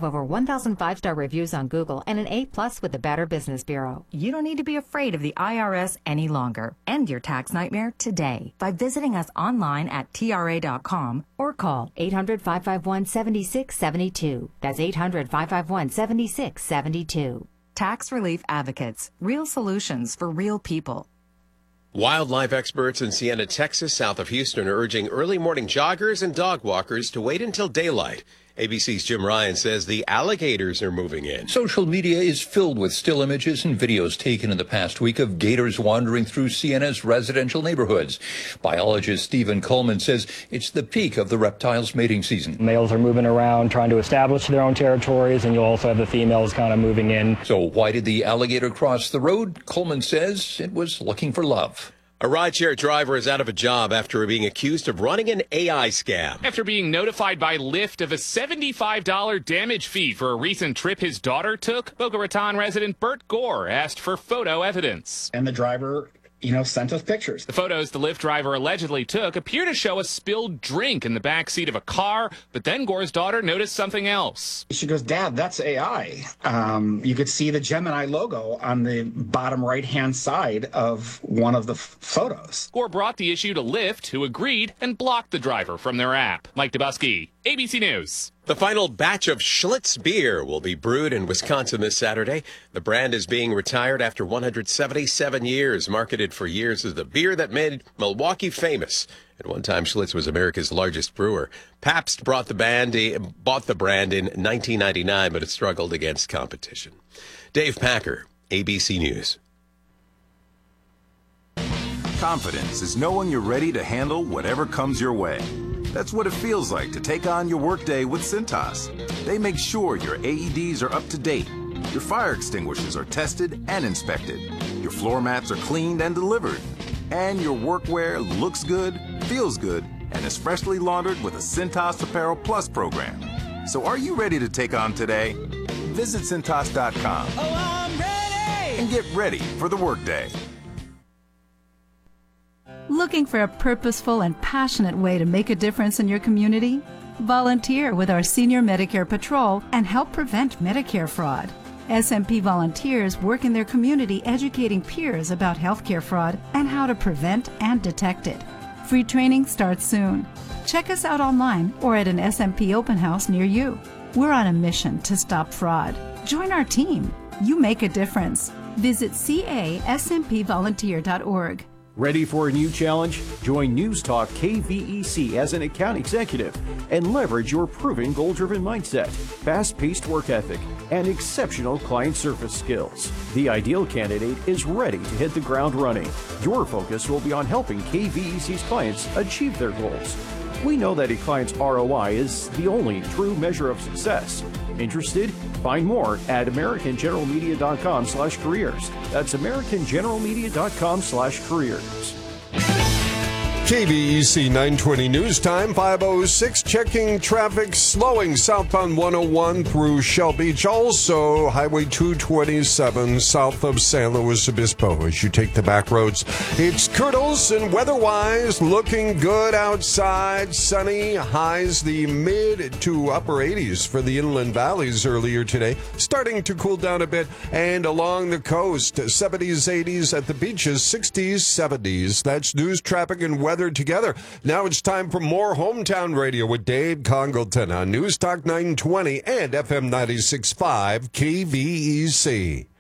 have over 1,000 5-star reviews on Google and an A+ with the Better Business Bureau. You don't need to be afraid of the IRS any longer. End your tax nightmare today by visiting us online at TRA.com or call 800-551-7672. That's 800-551-7672. Tax Relief Advocates. Real solutions for real people. Wildlife experts in Siena, Texas, south of Houston, are urging early morning joggers and dog walkers to wait until daylight. ABC's Jim Ryan says the alligators are moving in. Social media is filled with still images and videos taken in the past week of gators wandering through Siena's residential neighborhoods. Biologist Stephen Coleman says it's the peak of the reptile's mating season. Males are moving around, trying to establish their own territories, and you'll also have the females kind of moving in. So why did the alligator cross the road? Coleman says it was looking for love. A rideshare driver is out of a job after being accused of running an AI scam. After being notified by Lyft of a $75 damage fee for a recent trip his daughter took, Boca Raton resident Bert Gore asked for photo evidence. And the driver, sent us pictures. The photos the Lyft driver allegedly took appear to show a spilled drink in the back seat of a car, but then Gore's daughter noticed something else. She goes, "Dad, that's AI." You could see the Gemini logo on the bottom right-hand side of one of the photos. Gore brought the issue to Lyft, who agreed and blocked the driver from their app. Mike Dubusky, ABC News. The final batch of Schlitz beer will be brewed in Wisconsin this Saturday. The brand is being retired after 177 years, marketed for years as the beer that made Milwaukee famous. At one time, Schlitz was America's largest brewer. Pabst bought the brand in 1999, but it struggled against competition. Dave Packer, ABC News. Confidence is knowing you're ready to handle whatever comes your way. That's what it feels like to take on your workday with Cintas. They make sure your AEDs are up to date, your fire extinguishers are tested and inspected, your floor mats are cleaned and delivered, and your workwear looks good, feels good, and is freshly laundered with a Cintas Apparel Plus program. So are you ready to take on today? Visit Cintas.com and get ready for the workday. Looking for a purposeful and passionate way to make a difference in your community? Volunteer with our Senior Medicare Patrol and help prevent Medicare fraud. SMP volunteers work in their community educating peers about healthcare fraud and how to prevent and detect it. Free training starts soon. Check us out online or at an SMP open house near you. We're on a mission to stop fraud. Join our team. You make a difference. Visit casmpvolunteer.org. Ready for a new challenge? Join News Talk KVEC as an account executive and leverage your proven goal-driven mindset, fast-paced work ethic, and exceptional client service skills. The ideal candidate is ready to hit the ground running. Your focus will be on helping KVEC's clients achieve their goals. We know that a client's ROI is the only true measure of success. Interested? Find more at AmericanGeneralMedia.com/careers. That's AmericanGeneralMedia.com/careers. KVEC 920 News Time, 5:06. Checking traffic, slowing southbound 101 through Shell Beach. Also, Highway 227 south of San Luis Obispo as you take the back roads. It's Kurtles, and weather-wise, looking good outside. Sunny, highs the mid to upper 80s for the inland valleys earlier today. Starting to cool down a bit. And along the coast, 70s, 80s at the beaches, 60s, 70s. That's news, traffic, and weather together. Now it's time for more Hometown Radio with Dave Congleton on News Talk 920 and FM 96.5 KVEC.